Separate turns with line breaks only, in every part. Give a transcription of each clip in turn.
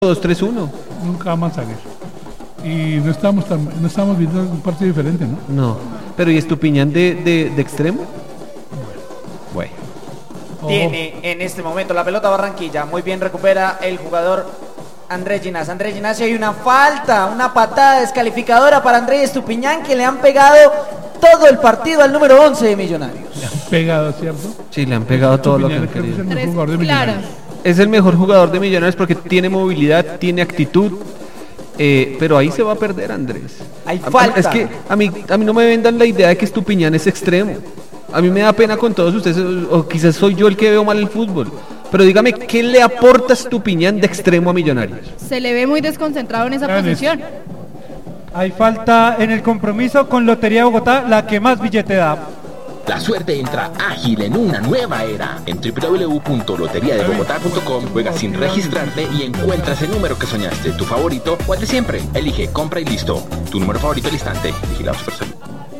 2-3-1.
Nunca vamos a salir. Y no estamos viendo un partido diferente, ¿no?
No. Pero ¿y Estupiñán de extremo? Bueno.
Tiene en este momento la pelota Barranquilla. Muy bien recupera el jugador Andrés Ginás. Andrés Ginás, y hay una falta, una patada descalificadora para Andrés Estupiñán, que le han pegado todo el partido al número 11 de Millonarios.
Le han pegado, ¿cierto?
Sí, le han pegado todo lo que han
Creo que es
querido.
el mejor jugador de Millonarios.
Es el mejor jugador de Millonarios porque tiene movilidad, tiene actitud. Pero ahí se va a perder, Andrés.
Hay falta.
Es que a mí no me vendan la idea de que Estupiñán es extremo. A mí me da pena con todos ustedes, o quizás soy yo el que veo mal el fútbol. Pero dígame, ¿qué le aporta Estupiñán de extremo a Millonarios?
Se le ve muy desconcentrado en esa posición.
Hay falta en el compromiso con Lotería Bogotá, la que más billete da.
La suerte entra ágil en una nueva era. En www.loteriadebogotá.com juegas sin registrarte y encuentras el número que soñaste, tu favorito o el de siempre. Elige, compra y listo. Tu número favorito al instante. Vigilado Supersalud.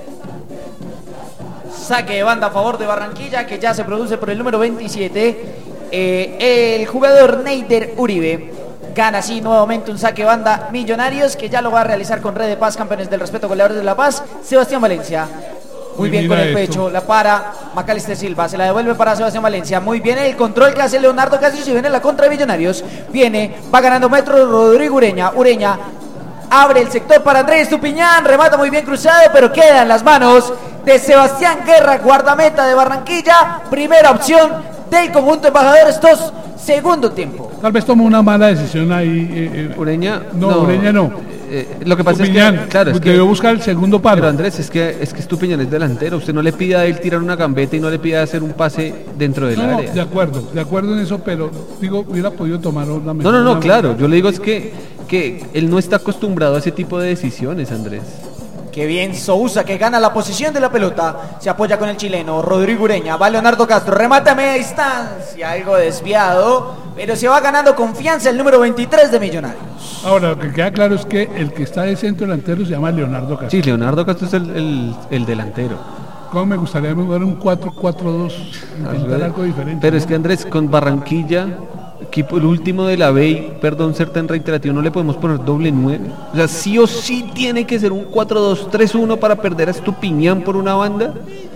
Saque de banda a favor de Barranquilla, que ya se produce por el número 27. El jugador Neider Uribe gana así nuevamente un saque de banda Millonarios, que ya lo va a realizar con Red de Paz, campeones del respeto, goleadores de La Paz. Sebastián Valencia. Muy bien con el pecho, la para Macalister Silva, se la devuelve para Sebastián Valencia. Muy bien el control que hace Leonardo Castro, si viene la contra de Millonarios. Va ganando metros Rodrigo Ureña. Ureña abre el sector para Andrés Estupiñán, remata muy bien cruzado, pero queda en las manos de Sebastián Guerra, guardameta de Barranquilla. Primera opción del conjunto embajador estos segundo tiempo.
Tal vez tomó una mala decisión ahí.
Ureña.
No, Ureña no.
Lo que pasa
Estupiñán,
es que, claro, es que
debió buscar el segundo palo.
Pero Andrés, es que Estupiñán es delantero. Usted no le pide a él tirar una gambeta y no le pide hacer un pase dentro del área.
De acuerdo en eso, pero digo, hubiera podido tomar una mejor.
No, claro. Yo le digo es que él no está acostumbrado a ese tipo de decisiones, Andrés.
Qué bien Sousa, que gana la posición de la pelota. Se apoya con el chileno Rodrigo Ureña. Va Leonardo Castro, remata a media distancia, algo desviado, pero se va ganando confianza el número 23 de Millonarios.
Ahora, lo que queda claro es que el que está de centro delantero se llama Leonardo Castro.
Sí, Leonardo Castro es el delantero.
¿Cómo me gustaría jugar un 4-4-2? Intentar algo diferente.
Pero es que, Andrés, con Barranquilla, equipo el último de la B, perdón ser tan reiterativo, no le podemos poner doble 9. O sea, sí o sí tiene que ser un 4-2-3-1 para perder a Estupiñán por una banda.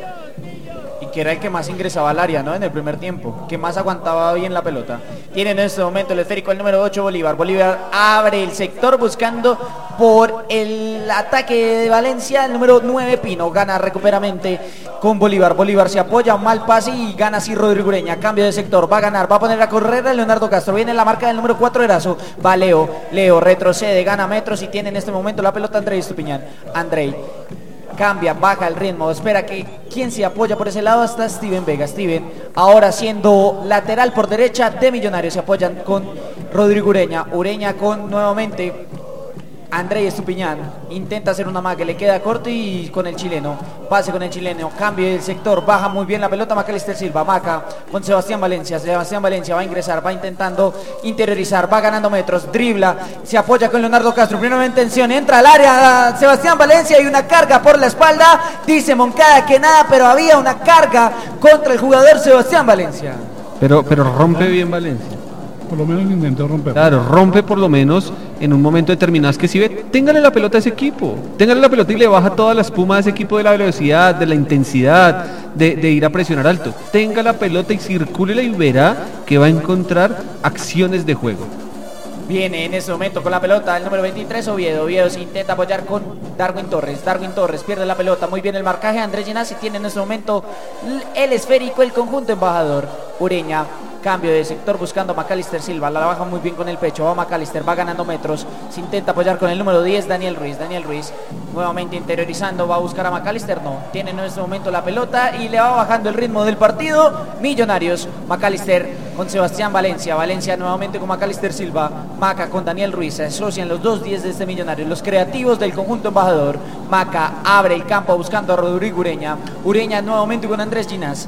Y que era el que más ingresaba al área, ¿no? En el primer tiempo, que más aguantaba bien la pelota. Tiene en este momento el esférico el número 8 Bolívar. Bolívar abre el sector buscando por el ataque de Valencia. El número 9 Pino gana recuperamente con Bolívar. Bolívar se apoya, un mal pase y gana así Rodrigo Ureña. Cambio de sector, va a ganar, va a poner a correr a Leonardo Castro. Viene la marca del número 4 Erazo. Va Leo retrocede, gana metros y tiene en este momento la pelota Andrés Estupiñán. Andrei cambia, baja el ritmo, espera que quien se apoya por ese lado hasta Steven Vega. Steven ahora siendo lateral por derecha de Millonarios, se apoyan con Rodrigo Ureña. Ureña con nuevamente Andrés Estupiñán, intenta hacer una maga, le queda corto y con el chileno, pase con el chileno, cambio del sector, baja muy bien la pelota Macalister Silva, Maca con Sebastián Valencia va a ingresar, va intentando interiorizar, va ganando metros, dribla, se apoya con Leonardo Castro, primera intención, entra al área Sebastián Valencia y una carga por la espalda, dice Moncada que nada, pero había una carga contra el jugador Sebastián Valencia.
Pero rompe bien Valencia.
Por lo menos intentó romper.
Claro, rompe por lo menos en un momento determinado. Es que si ve, téngale la pelota a ese equipo. Téngale la pelota y le baja toda la espuma a ese equipo de la velocidad, de la intensidad, de ir a presionar alto. Tenga la pelota y circúlela y verá que va a encontrar acciones de juego.
Viene en ese momento con la pelota el número 23 Oviedo se intenta apoyar con Darwin Torres pierde la pelota, muy bien el marcaje Andrés Ginás y tiene en ese momento el esférico el conjunto embajador. Ureña, cambio de sector buscando a Macalister Silva, la baja muy bien con el pecho, va Macalister, va ganando metros, se intenta apoyar con el número 10 Daniel Ruiz nuevamente interiorizando, va a buscar a Macalister, no, tiene en este momento la pelota y le va bajando el ritmo del partido Millonarios. Macalister con Sebastián Valencia nuevamente con Macalister Silva, Maca con Daniel Ruiz, se asocian los dos 10 de este Millonarios, los creativos del conjunto embajador. Maca abre el campo buscando a Rodrigo Ureña nuevamente con Andrés Ginás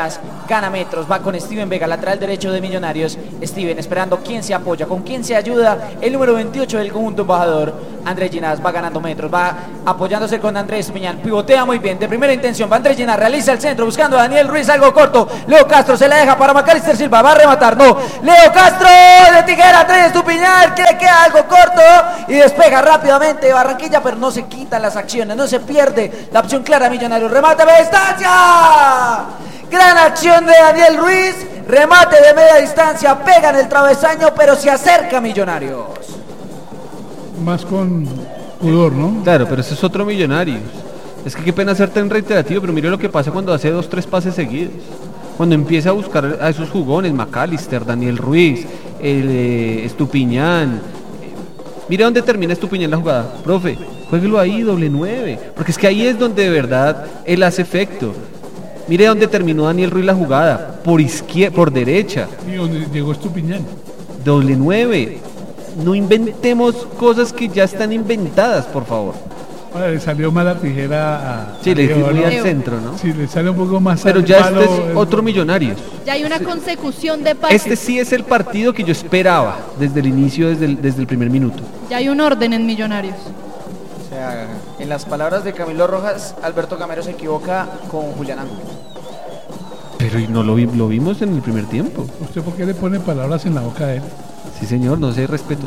gana metros, va con Steven Vega, lateral derecho de Millonarios. Steven esperando quién se apoya, con quién se ayuda el número 28 del conjunto embajador. Andrés Ginás va ganando metros, va apoyándose con Andrés Estupiñán, pivotea muy bien, de primera intención, va Andrés Ginás, realiza el centro buscando a Daniel Ruiz, algo corto, Leo Castro se la deja para Macalister Silva, va a rematar, no. Leo Castro de tijera, trae Estupiñán, que le queda algo corto y despeja rápidamente Barranquilla, pero no se quitan las acciones, no se pierde la opción clara. Millonarios, remate a media distancia. Gran acción de Daniel Ruiz, remate de media distancia, pega en el travesaño, pero se acerca Millonarios.
Más con pudor, ¿no?
Claro, pero ese es otro Millonarios. Es que qué pena ser tan reiterativo, pero mire lo que pasa cuando hace 2, 3 pases seguidos. Cuando empieza a buscar a esos jugones, McAllister, Daniel Ruiz, Estupiñán. Mire dónde termina Estupiñán la jugada. Profe, juéguelo ahí, doble 9. Porque es que ahí es donde de verdad él hace efecto. Mire dónde terminó Daniel Ruiz la jugada. Por izquierda, por derecha.
Y donde llegó Estupiñán.
Doble 9. No inventemos cosas que ya están inventadas, por favor.
Ahora, le salió más la tijera a...
Sí, le fui muy
¿no?
al centro, ¿no?
Sí, le sale un poco más
Pero
al
ya
palo,
este es otro Millonarios.
Ya hay una consecución de pases.
Este sí es el partido que yo esperaba desde el inicio, desde el primer minuto.
Ya hay un orden en Millonarios.
O sea, en las palabras de Camilo Rojas, Alberto Gamero se equivoca con Julián Angulo.
Pero y no lo vimos en el primer tiempo.
¿Usted por qué le pone palabras en la boca de él?
Sí, señor, no sé, respeto.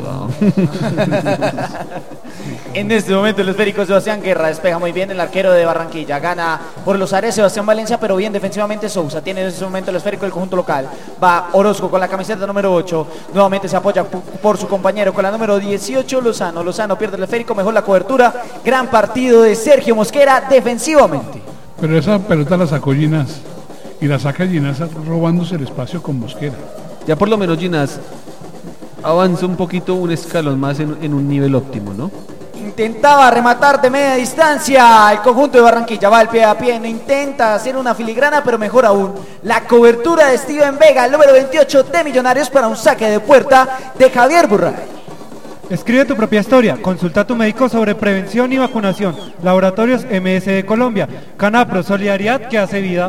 En este momento el esférico Sebastián Guerra despeja muy bien el arquero de Barranquilla. Gana por los áreas Sebastián Valencia, pero bien defensivamente Sousa. Tiene en este momento el esférico del conjunto local. Va Orozco con la camiseta número 8. Nuevamente se apoya por su compañero con la número 18, Lozano. Lozano pierde el esférico, mejor la cobertura. Gran partido de Sergio Mosquera defensivamente.
Pero esa pelota la sacó Ginás. Y la saca Ginás robándose el espacio con Mosquera.
Ya por lo menos Ginás avanza un poquito, un escalón más en un nivel óptimo, ¿no?
Intentaba rematar de media distancia el conjunto de Barranquilla, va el pie a pie, no intenta hacer una filigrana, pero mejor aún, la cobertura de Steven Vega, el número 28 de Millonarios para un saque de puerta de Javier Burray.
Escribe tu propia historia, consulta a tu médico sobre prevención y vacunación. Laboratorios MSD Colombia, Canapro, solidaridad que hace vida.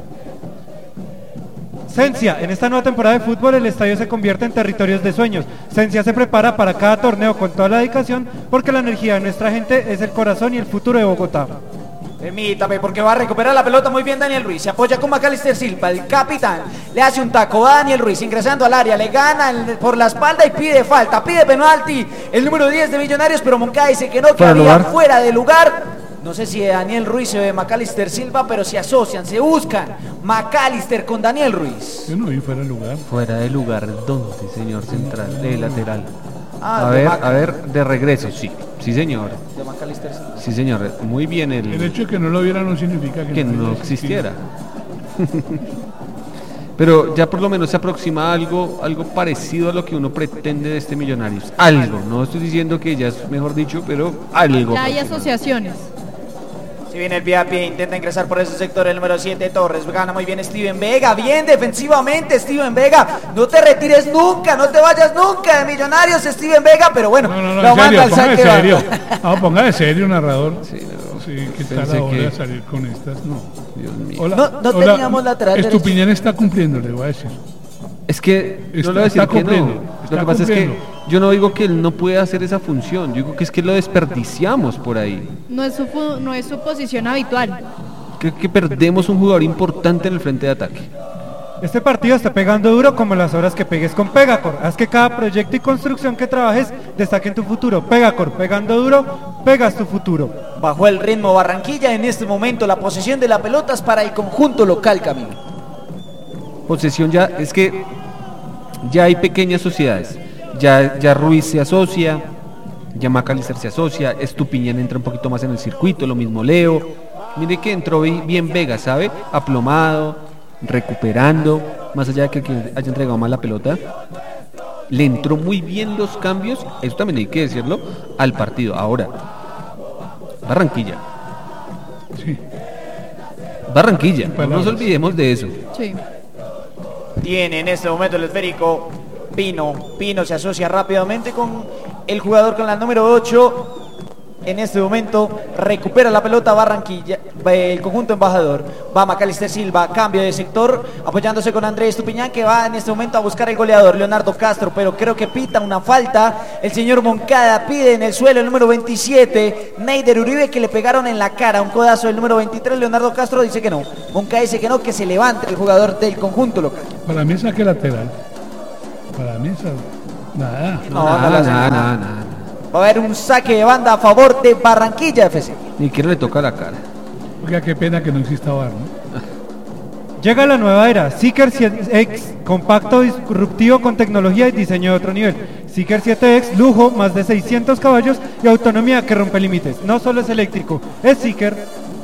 Cencia, en esta nueva temporada de fútbol el estadio se convierte en territorios de sueños. Cencia se prepara para cada torneo con toda la dedicación porque la energía de nuestra gente es el corazón y el futuro de Bogotá.
Permítame, porque va a recuperar la pelota muy bien Daniel Ruiz. Se apoya con McAllister Silva, el capitán. Le hace un taco a Daniel Ruiz, ingresando al área. Le gana por la espalda y pide falta. Pide penalti el número 10 de Millonarios, pero Moncada dice que no, que había fuera de lugar. No sé si Daniel Ruiz o de McAllister Silva, pero se asocian, se buscan. McAllister con Daniel Ruiz.
Yo no vi fuera de lugar.
Fuera de lugar, ¿dónde, señor central? De lateral.
Ah,
a ver, de regreso, sí. Sí, señor.
De McAllister Silva.
Sí, señor. Muy bien
El hecho de que no lo viera no significa
que no existiera. Pero ya por lo menos se aproxima a algo parecido a lo que uno pretende de este Millonarios. Algo, no estoy diciendo que ya es mejor dicho, pero algo.
Ya hay asociaciones.
Si viene el pie a pie, intenta ingresar por ese sector el número 7, Torres. Gana muy bien Steven Vega, bien defensivamente Steven Vega. No te retires nunca, no te vayas nunca de Millonarios, Steven Vega, pero bueno,
no,
lo manda al
ponga de
saque.
serio. No, ponga de serio, narrador.
Sí,
Sí, ¿qué tal
Pensé
ahora
que-
salir con estas? No.
Dios mío.
Hola,
No teníamos lateral derecho.
Estupiñán está cumpliendo, le voy a decir.
Es que no
Está-
le voy a decir
está
que no.
cumpliendo,
Lo
está
que pasa es
cumpliendo.
que yo no digo que él no puede hacer esa función. Yo digo que es que lo desperdiciamos por ahí.
No es su posición habitual.
Creo que perdemos un jugador importante en el frente de ataque.
Este partido está pegando duro como las horas que pegues con Pegacor. Haz que cada proyecto y construcción que trabajes destaque en tu futuro. Pegacor, pegando duro, pegas tu futuro.
Bajó el ritmo Barranquilla en este momento. La posesión de la pelota es para el conjunto local, Camilo.
Posesión ya, es que ya hay pequeñas sociedades. Ya Ruiz se asocia, ya McAllister se asocia, Estupiñán entra un poquito más en el circuito, lo mismo Leo. Mire que entró bien Vega, ¿sabe? Aplomado, recuperando, más allá de que haya entregado mal la pelota. Le entró muy bien los cambios, eso también hay que decirlo, al partido. Ahora, Barranquilla.
Sí.
Barranquilla, no nos
Palabras.
olvidemos de eso.
Sí.
Tiene en este momento el esférico Pino. Pino se asocia rápidamente con el jugador con la número 8. En este momento recupera la pelota Barranquilla, el conjunto embajador. Va Macalister Silva, cambio de sector, apoyándose con Andrés Estupiñán, que va en este momento a buscar el goleador Leonardo Castro, pero creo que pita una falta. El señor Moncada pide en el suelo el número 27, Neider Uribe, que le pegaron en la cara un codazo del número 23. Leonardo Castro dice que no. Moncada dice que no, que se levante el jugador del conjunto local.
Para mí saque lateral. Para mí nada.
Nada.
Va a haber un saque de banda a favor de Barranquilla FC.
Ni siquiera le toca la cara.
Oiga, qué pena que no exista VAR, ¿no?
Llega la nueva era, Seeker 7X, compacto, disruptivo con tecnología y diseño de otro nivel. Seeker 7X, lujo, más de 600 caballos y autonomía que rompe límites. No solo es eléctrico, es Seeker.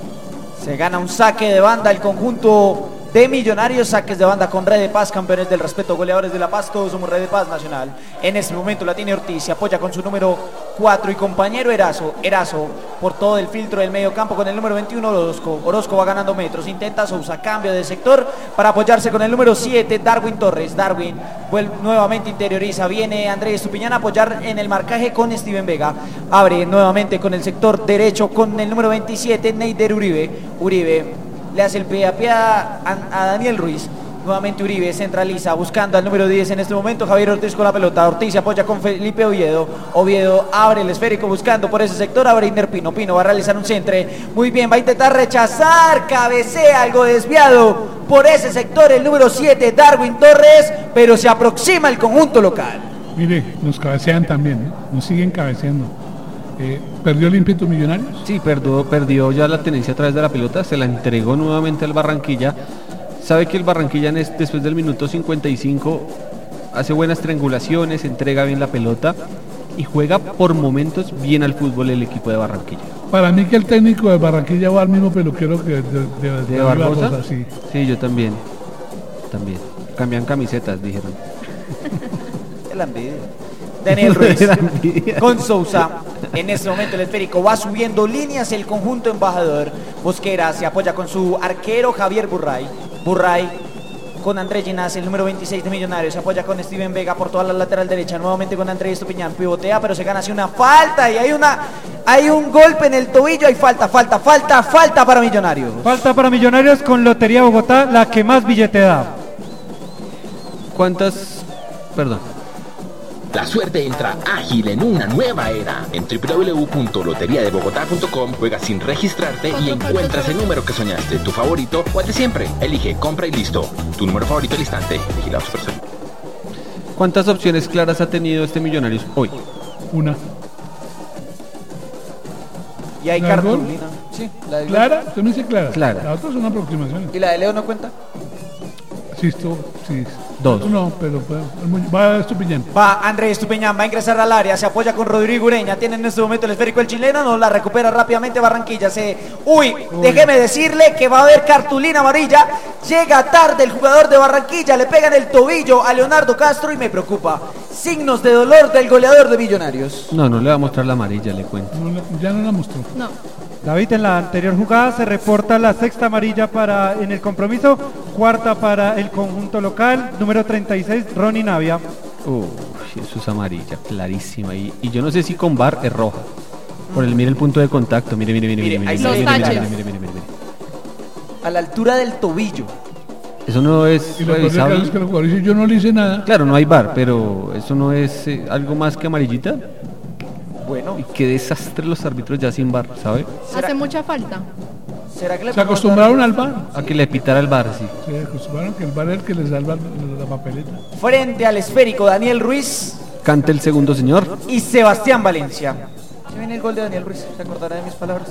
Se gana un saque de banda el conjunto de Millonarios, saques de banda con Red de Paz, campeones del respeto, goleadores de La Paz, todos somos Red de Paz Nacional. En este momento la tiene Ortiz, se apoya con su número 4 y compañero Erazo por todo el filtro del medio campo con el número 21 Orozco va ganando metros, intenta Sousa, cambio de sector para apoyarse con el número 7 Darwin Torres. Darwin vuelve nuevamente, interioriza, viene Andrés Estupiñán a apoyar en el marcaje con Steven Vega, abre nuevamente con el sector derecho con el número 27 Neider Uribe le hace el pie a pie a Daniel Ruiz. Nuevamente Uribe centraliza buscando al número 10 en este momento. Javier Ortiz con la pelota. Ortiz se apoya con Felipe Oviedo. Oviedo abre el esférico buscando por ese sector. Abre Iner Pino. Pino va a realizar un centre. Muy bien, va a intentar rechazar. Cabecea algo desviado por ese sector el número 7 Darwin Torres. Pero se aproxima el conjunto local.
Mire, nos cabecean también, nos siguen cabeceando. ¿Perdió el ímpetu Millonarios?
Sí, perdió ya la tenencia a través de la pelota, se la entregó nuevamente al Barranquilla. Sabe que el Barranquilla después del minuto 55 hace buenas triangulaciones, entrega bien la pelota y juega por momentos bien al fútbol el equipo de Barranquilla.
Para mí que el técnico de Barranquilla va al mismo peluquero que
¿De Barbosa?
Sí.
Sí, yo también. Cambian camisetas, dijeron.
La envidia. Daniel Ruiz con Sousa. En este momento el esférico va subiendo líneas el conjunto embajador. Mosquera se apoya con su arquero Javier Burray con Andrés Ginás, el número 26 de Millonarios. Se apoya con Steven Vega por toda la lateral derecha. Nuevamente con Andrés Estupiñán. Pivotea, pero se gana así una falta. Y hay un golpe en el tobillo. Hay falta para Millonarios.
Falta para Millonarios con Lotería Bogotá, la que más billete da.
La suerte entra ágil en una nueva era. En www.loteriadebogotá.com juegas sin registrarte y encuentras el número que soñaste, tu favorito o el de siempre. Elige, compra y listo. Tu número favorito al instante. Vigilado Supersónico.
¿Cuántas opciones claras ha tenido este Millonarios hoy?
Una.
Y hay
¿La del gol?
cartulina. Sí, la del
¿Clara? Usted me dice clara.
Clara.
La otra son aproximaciones.
¿Y la de Leo no cuenta?
Sí.
Dos.
No, pero va Estupiñán.
Va Andrés Estupiñán, va a ingresar al área, se apoya con Rodrigo Ureña, tiene en este momento el esférico el chileno, no la recupera rápidamente Barranquilla. Déjeme decirle que va a haber cartulina amarilla, llega tarde el jugador de Barranquilla, le pega en el tobillo a Leonardo Castro y me preocupa. Signos de dolor del goleador de Millonarios.
No le va a mostrar la amarilla, le cuento.
Ya no la mostró.
No.
David, en la anterior jugada se reporta la sexta amarilla en el compromiso, cuarta para el conjunto local, número 36, Ronnie Navia.
Eso es amarilla, clarísima. Y yo no sé si con VAR es roja. Mire el punto de contacto, mire.
Ahí
los taches.
A la altura del tobillo.
Eso no es
Y lo peor del caso
revisable.
es que los jugadores dicen, yo no le hice nada.
Claro, no hay VAR, pero eso no es algo más que amarillita.
Bueno,
Y qué desastre los árbitros ya sin VAR, ¿sabe?
Hace mucha falta.
¿será que le
Se acostumbraron al VAR.
A que le pitara el VAR, sí.
Se acostumbraron que el VAR es el que les salva la papeleta.
frente al esférico Daniel Ruiz
Cante el segundo señor.
y Sebastián Valencia? Se viene el gol de Daniel Ruiz, se acordará de mis palabras.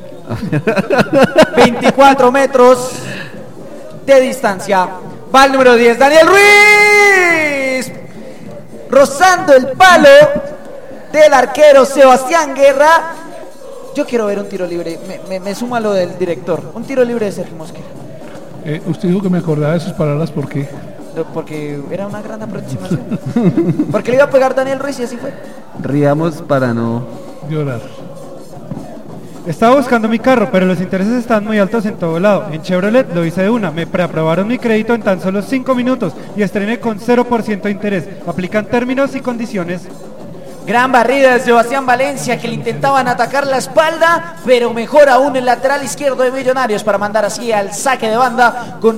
24 metros de distancia. Va el número 10, Daniel Ruiz, rozando el palo del arquero Sebastián Guerra. Yo quiero ver un tiro libre, me suma lo del director. Un tiro libre de Sergio Mosquera.
Usted dijo que me acordaba de sus palabras, ¿por qué?
Porque era una gran aproximación. Porque le iba a pegar Daniel Ruiz y así fue.
Riamos para no...
Llorar.
Estaba buscando mi carro, pero los intereses están muy altos en todo lado. En Chevrolet lo hice de una. Me preaprobaron mi crédito en tan solo 5 minutos y estrené con 0% de interés. Aplican términos y condiciones.
Gran barrida de Sebastián Valencia, que le intentaban atacar la espalda, pero mejor aún el lateral izquierdo de Millonarios para mandar así al saque de banda con